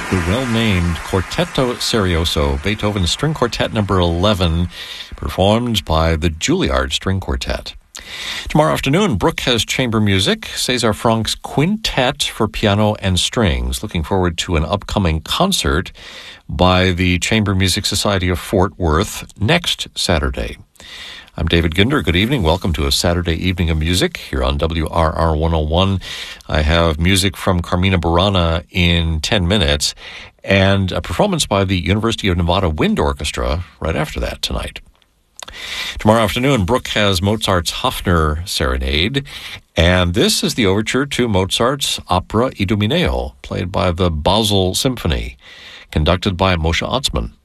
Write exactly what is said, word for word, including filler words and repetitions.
the well-named Quartetto Serioso, Beethoven's String Quartet number eleven, performed by the Juilliard String Quartet. Tomorrow afternoon, Brooke has chamber music, César Franck's Quintet for piano and strings. Looking forward to an upcoming concert by the Chamber Music Society of Fort Worth next Saturday. I'm David Ginder. Good evening. Welcome to a Saturday evening of music here on W R R one oh one. I have music from Carmina Burana in ten minutes and a performance by the University of Nevada Wind Orchestra right after that tonight. Tomorrow afternoon, Brooke has Mozart's Hofner Serenade, and this is the overture to Mozart's opera Idomeneo, played by the Basel Symphony, conducted by Moshe Atzman.